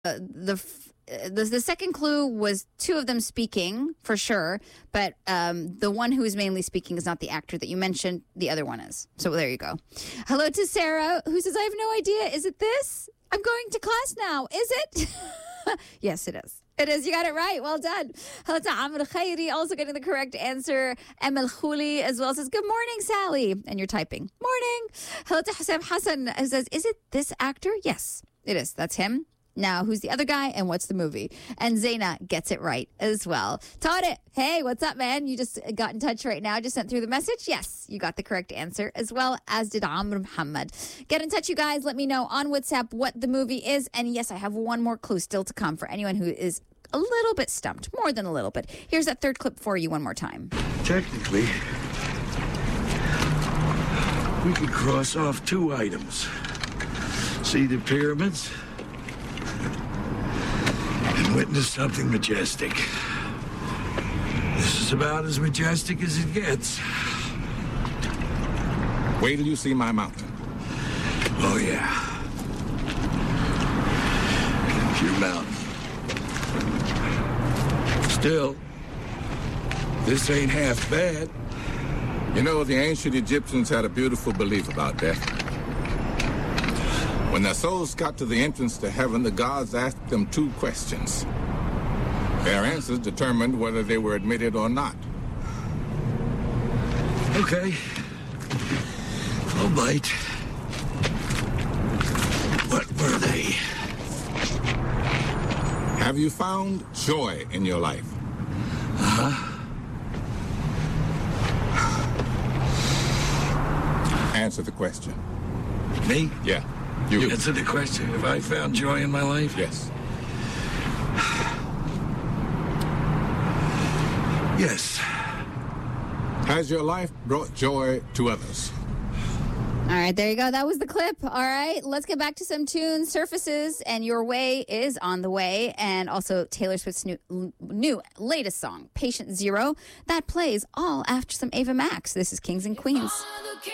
the second clue was two of them speaking for sure, but the one who is mainly speaking is not the actor that you mentioned. The other one is. So there you go. Hello to Sarah, who says, I have no idea. Is it this? I'm going to class now. Is it? Yes, it is. It is. You got it right. Well done. Hello to Amr Khairi, also getting the correct answer. Emel Khouli as well says, good morning, Sally. And you're typing. Morning. Hello to Hussein Hassan, who says, is it this actor? Yes, it is. That's him. Now, who's the other guy and what's the movie? And Zaina gets it right as well. Tariq, hey, what's up, man? You just got in touch right now. Just sent through the message. Yes, you got the correct answer, as well as did Amr Muhammad. Get in touch, you guys. Let me know on WhatsApp what the movie is. And yes, I have one more clue still to come for anyone who is a little bit stumped, more than a little bit. Here's that third clip for you one more time. Technically, we could cross off two items. See the pyramids? And witness something majestic. This is about as majestic as it gets. Wait till you see my mountain. Oh, yeah. Your mountain. Still, this ain't half bad. You know, the ancient Egyptians had a beautiful belief about death. When their souls got to the entrance to heaven, the gods asked them two questions. Their answers determined whether they were admitted or not. Okay. I'll bite. What were they? Have you found joy in your life? Uh-huh. Answer the question. Me? Yeah. You. Answer the question. Have I found joy in my life? Yes. Yes. Has your life brought joy to others? All right, there you go. That was the clip. All right, let's get back to some tunes. Surfaces and Your Way is on the way. And also Taylor Swift's new latest song, Patient Zero. That plays all after some Ava Max. This is Kings and Queens.